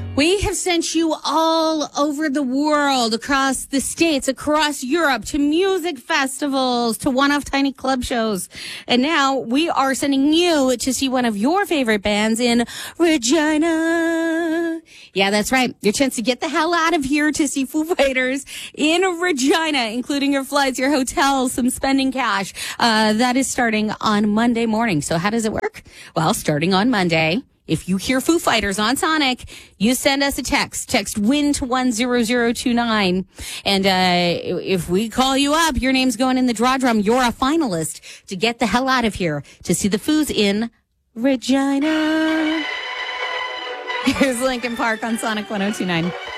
We have sent you all over the world, across the states, across Europe, to music festivals, to one-off tiny club shows. And now we are sending you to see one of your favorite bands in Regina. Yeah, that's right. Your chance to get the hell out of here to see Foo Fighters in Regina, including your flights, your hotels, some spending cash. That is starting on Monday morning. So how does it work? Well, starting on Monday, if you hear Foo Fighters on Sonic, you send us a text. Text WIN to 10029. And if we call you up, your name's going in the draw drum. You're a finalist to get the hell out of here to see the Foos in Regina. Here's Linkin Park on Sonic 102.9.